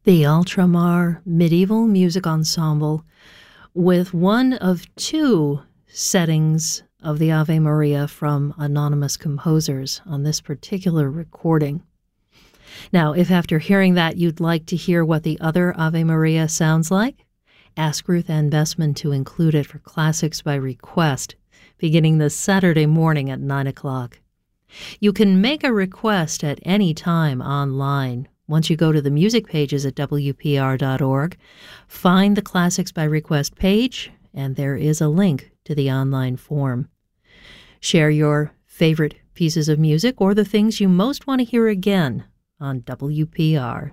The Ultramar Medieval Music Ensemble with one of two settings of the Ave Maria from anonymous composers on this particular recording. Now, if after hearing that you'd like to hear what the other Ave Maria sounds like, ask Ruth Ann Bessman to include it for Classics by Request, beginning this Saturday morning at 9 o'clock. You can make a request at any time online. Once you go to the music pages at WPR.org, find the Classics by Request page, and there is a link to the online form. Share your favorite pieces of music or the things you most want to hear again on WPR.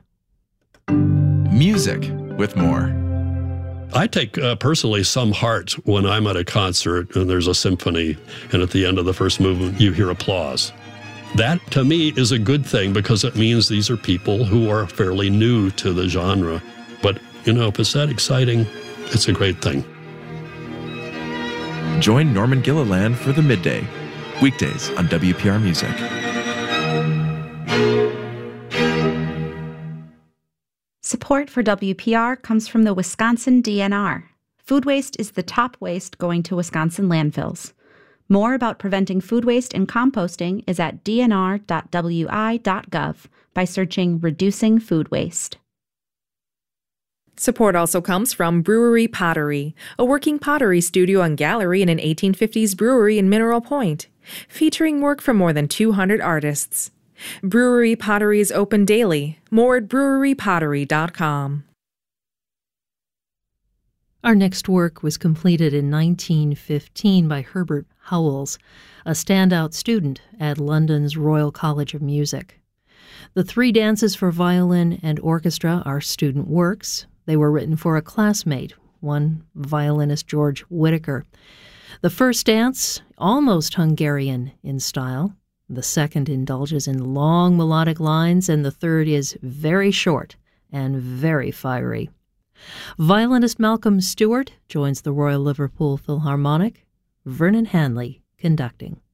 Music with more. I take personally some heart when I'm at a concert and there's a symphony, and at the end of the first movement you hear applause. That, to me, is a good thing because it means these are people who are fairly new to the genre. But, if it's that exciting, it's a great thing. Join Norman Gilliland for The Midday, weekdays on WPR Music. Support for WPR comes from the Wisconsin DNR. Food waste is the top waste going to Wisconsin landfills. More about preventing food waste and composting is at dnr.wi.gov by searching Reducing Food Waste. Support also comes from Brewery Pottery, a working pottery studio and gallery in an 1850s brewery in Mineral Point, featuring work from more than 200 artists. Brewery Pottery is open daily. More at brewerypottery.com. Our next work was completed in 1915 by Herbert Howells, a standout student at London's Royal College of Music. The three dances for violin and orchestra are student works. They were written for a classmate, one violinist George Whitaker. The first dance, almost Hungarian in style. The second indulges in long melodic lines, and the third is very short and very fiery. Violinist Malcolm Stewart joins the Royal Liverpool Philharmonic, Vernon Hanley conducting.